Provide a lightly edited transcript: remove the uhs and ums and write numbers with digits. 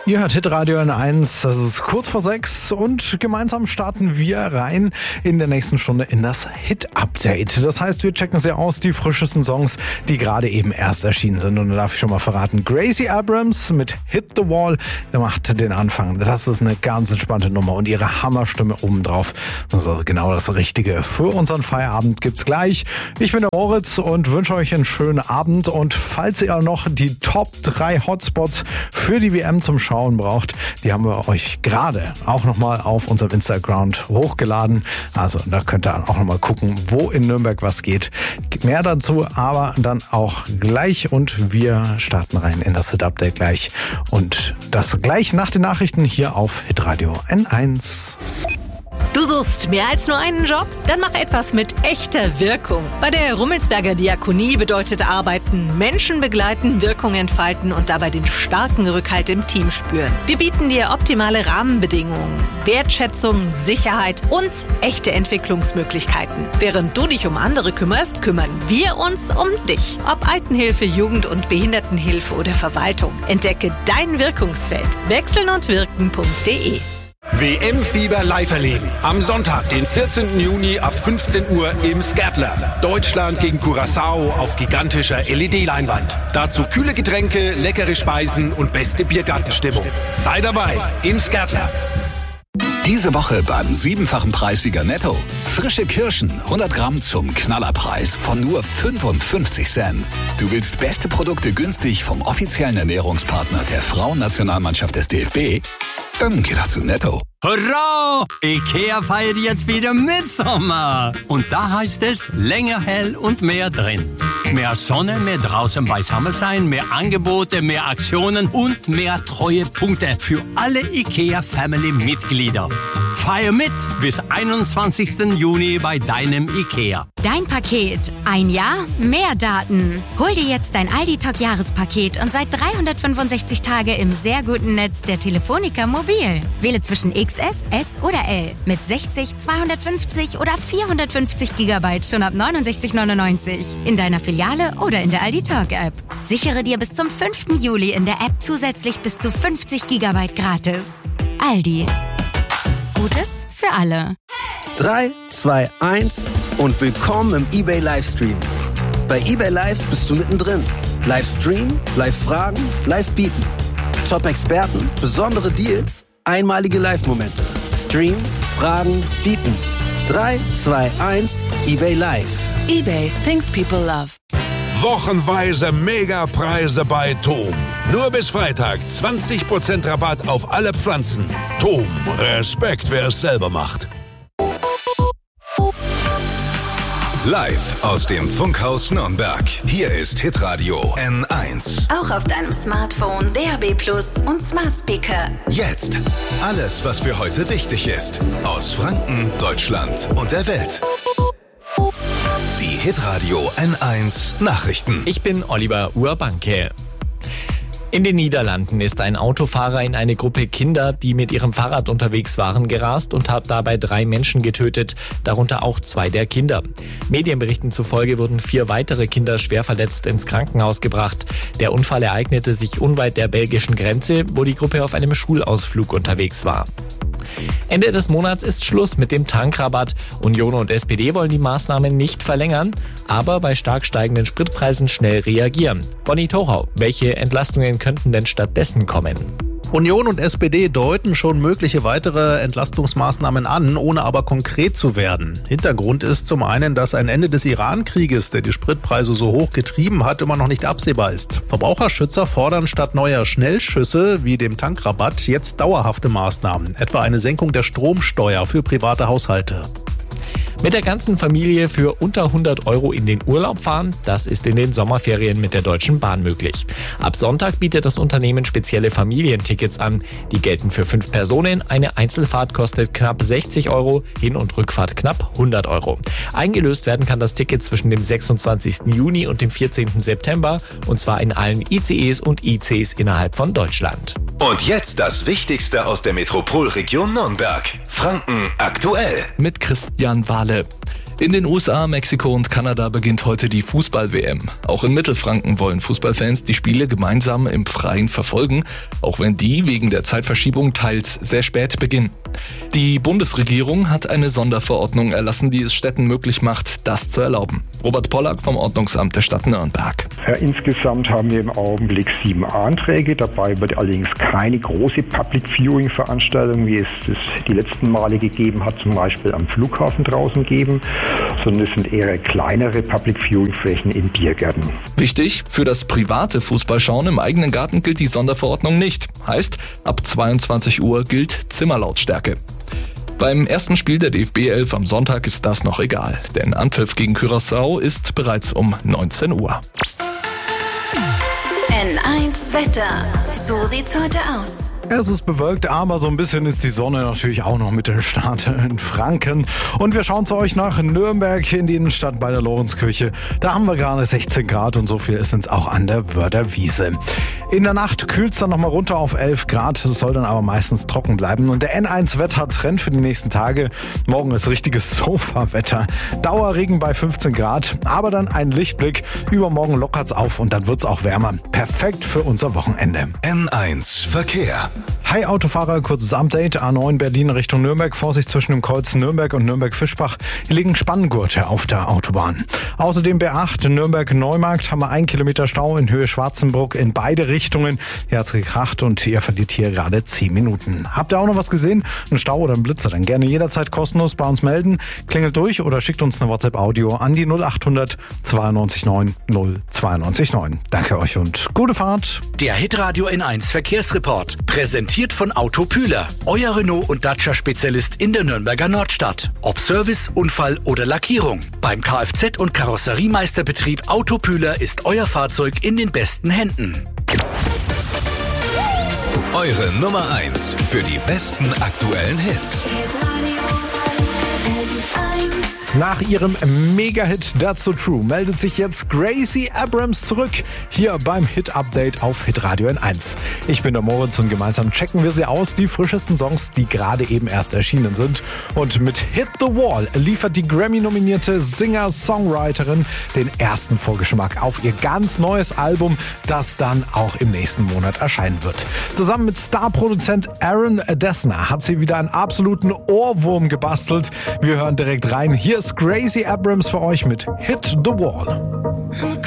Ihr hört Hitradio N1, das ist kurz vor 6 und gemeinsam starten wir rein in der nächsten Stunde in das Hit-Update. Das heißt, wir checken sehr aus die frischesten Songs, die gerade eben erst erschienen sind. Und da darf ich schon mal verraten, Gracie Abrams mit Hit the Wall, der macht den Anfang. Das ist eine ganz entspannte Nummer und ihre Hammerstimme obendrauf. Also genau das Richtige für unseren Feierabend gibt's gleich. Ich bin der Moritz und wünsche euch einen schönen Abend. Und falls ihr noch die Top 3 Hotspots für die WM zum Schauen braucht, die haben wir euch gerade auch nochmal auf unserem Instagram hochgeladen. Also da könnt ihr auch nochmal gucken, wo in Nürnberg was geht. Mehr dazu aber dann auch gleich und wir starten rein in das Hit-Update gleich. Und das gleich nach den Nachrichten hier auf Hitradio N1. Du suchst mehr als nur einen Job? Dann mach etwas mit echter Wirkung. Bei der Rummelsberger Diakonie bedeutet Arbeiten, Menschen begleiten, Wirkung entfalten und dabei den starken Rückhalt im Team spüren. Wir bieten dir optimale Rahmenbedingungen, Wertschätzung, Sicherheit und echte Entwicklungsmöglichkeiten. Während du dich um andere kümmerst, kümmern wir uns um dich. Ob Altenhilfe, Jugend- und Behindertenhilfe oder Verwaltung. Entdecke dein Wirkungsfeld. wechselnundwirken.de. WM-Fieber live erleben. Am Sonntag, den 14. Juni ab 15 Uhr im Skertler. Deutschland gegen Curaçao auf gigantischer LED-Leinwand. Dazu kühle Getränke, leckere Speisen und beste Biergartenstimmung. Sei dabei im Skertler. Diese Woche beim 7-fachen Preissieger Netto. Frische Kirschen, 100 Gramm zum Knallerpreis von nur 55 Cent. Du willst beste Produkte günstig vom offiziellen Ernährungspartner der Frauennationalmannschaft des DFB? Dann geh doch zu Netto. Hurra! Ikea feiert jetzt wieder Mitsommer. Und da heißt es länger hell und mehr drin. Mehr Sonne, mehr draußen beisammen sein, mehr Angebote, mehr Aktionen und mehr Treuepunkte für alle Ikea-Family-Mitglieder. Feier mit bis 21. Juni bei deinem Ikea. Dein Paket. Ein Jahr, mehr Daten. Hol dir jetzt dein Aldi-Talk-Jahrespaket und seit 365 Tage im sehr guten Netz der Telefonica Mobil. Wähle zwischen XS, S oder L mit 60, 250 oder 450 GB schon ab 69,99 in deiner Filiale oder in der Aldi-Talk-App. Sichere dir bis zum 5. Juli in der App zusätzlich bis zu 50 GB gratis. Aldi. Gutes für alle. 3, 2, 1 und willkommen im eBay Livestream. Bei eBay Live bist du mittendrin. Livestream, Live-Fragen, Live-Bieten. Top-Experten, besondere Deals, einmalige Live-Momente. Stream, Fragen, Bieten. 3, 2, 1, eBay Live. eBay, things people love. Wochenweise Megapreise bei TOM. Nur bis Freitag 20% Rabatt auf alle Pflanzen. TOM, Respekt, wer es selber macht. Live aus dem Funkhaus Nürnberg. Hier ist Hitradio N1. Auch auf deinem Smartphone, DAB+ und Smart Speaker. Jetzt alles, was für heute wichtig ist. Aus Franken, Deutschland und der Welt. Die Hitradio N1 Nachrichten. Ich bin Oliver Urbanke. In den Niederlanden ist ein Autofahrer in eine Gruppe Kinder, die mit ihrem Fahrrad unterwegs waren, gerast und hat dabei 3 Menschen getötet, darunter auch 2 der Kinder. Medienberichten zufolge wurden 4 weitere Kinder schwer verletzt ins Krankenhaus gebracht. Der Unfall ereignete sich unweit der belgischen Grenze, wo die Gruppe auf einem Schulausflug unterwegs war. Ende des Monats ist Schluss mit dem Tankrabatt. Union und SPD wollen die Maßnahmen nicht verlängern, aber bei stark steigenden Spritpreisen schnell reagieren. Bonnie Torau, welche Entlastungen könnten denn stattdessen kommen? Union und SPD deuten schon mögliche weitere Entlastungsmaßnahmen an, ohne aber konkret zu werden. Hintergrund ist zum einen, dass ein Ende des Iran-Krieges, der die Spritpreise so hoch getrieben hat, immer noch nicht absehbar ist. Verbraucherschützer fordern statt neuer Schnellschüsse wie dem Tankrabatt jetzt dauerhafte Maßnahmen, etwa eine Senkung der Stromsteuer für private Haushalte. Mit der ganzen Familie für unter 100 € in den Urlaub fahren, das ist in den Sommerferien mit der Deutschen Bahn möglich. Ab Sonntag bietet das Unternehmen spezielle Familientickets an. Die gelten für 5 Personen. Eine Einzelfahrt kostet knapp 60 €, Hin- und Rückfahrt knapp 100 €. Eingelöst werden kann das Ticket zwischen dem 26. Juni und dem 14. September, und zwar in allen ICEs und ICs innerhalb von Deutschland. Und jetzt das Wichtigste aus der Metropolregion Nürnberg. Franken aktuell. Mit Christian Wahle. In den USA, Mexiko und Kanada beginnt heute die Fußball-WM. Auch in Mittelfranken wollen Fußballfans die Spiele gemeinsam im Freien verfolgen, auch wenn die wegen der Zeitverschiebung teils sehr spät beginnen. Die Bundesregierung hat eine Sonderverordnung erlassen, die es Städten möglich macht, das zu erlauben. Robert Pollack vom Ordnungsamt der Stadt Nürnberg. Insgesamt haben wir im Augenblick 7 Anträge. Dabei wird allerdings keine große Public Viewing Veranstaltung, wie es die letzten Male gegeben hat, zum Beispiel am Flughafen draußen geben, sondern es sind eher kleinere Public Viewing Flächen in Biergärten. Wichtig, für das private Fußballschauen im eigenen Garten gilt die Sonderverordnung nicht. Heißt, ab 22 Uhr gilt Zimmerlautstärke. Beim ersten Spiel der DFB 11 am Sonntag ist das noch egal, denn Anpfiff gegen Curaçao ist bereits um 19 Uhr. N1 Wetter. So sieht's heute aus. Es ist bewölkt, aber so ein bisschen ist die Sonne natürlich auch noch mit dem Start in Franken. Und wir schauen zu euch nach Nürnberg in die Innenstadt bei der Lorenzkirche. Da haben wir gerade 16 Grad und so viel ist es auch an der Wörderwiese. In der Nacht kühlt es dann nochmal runter auf 11 Grad. Es soll dann aber meistens trocken bleiben. Und der N1-Wettertrend für die nächsten Tage. Morgen ist richtiges Sofa-Wetter. Dauerregen bei 15 Grad, aber dann ein Lichtblick. Übermorgen lockert's auf und dann wird's auch wärmer. Perfekt für unser Wochenende. N1 Verkehr. Hi Autofahrer, kurzes Update. A9 Berlin Richtung Nürnberg. Vorsicht zwischen dem Kreuz Nürnberg und Nürnberg-Fischbach. Hier liegen Spanngurte auf der Autobahn. Außerdem B8 Nürnberg-Neumarkt haben wir 1 Kilometer Stau in Höhe Schwarzenbruck in beide Richtungen. Hier hat's gekracht und ihr verliert hier gerade 10 Minuten. Habt ihr auch noch was gesehen? Ein Stau oder ein Blitzer? Dann gerne jederzeit kostenlos bei uns melden. Klingelt durch oder schickt uns eine WhatsApp-Audio an die 0800 92 9 092 9. Danke euch und gute Fahrt. Der Hitradio N1 Verkehrsreport. Präsentiert von Auto Pühler. Euer Renault- und Dacia-Spezialist in der Nürnberger Nordstadt. Ob Service, Unfall oder Lackierung. Beim Kfz- und Karosseriemeisterbetrieb Auto Pühler ist euer Fahrzeug in den besten Händen. Eure Nummer 1 für die besten aktuellen Hits. Nach ihrem Mega-Hit That's So True meldet sich jetzt Gracie Abrams zurück, hier beim Hit-Update auf Hitradio N1. Ich bin der Moritz und gemeinsam checken wir sie aus, die frischesten Songs, die gerade eben erst erschienen sind. Und mit Hit the Wall liefert die Grammy-nominierte Singer-Songwriterin den ersten Vorgeschmack auf ihr ganz neues Album, das dann auch im nächsten Monat erscheinen wird. Zusammen mit Starproduzent Aaron Dessner hat sie wieder einen absoluten Ohrwurm gebastelt. Wir hören direkt rein. Hier ist Gracie Abrams für euch mit Hit the Wall.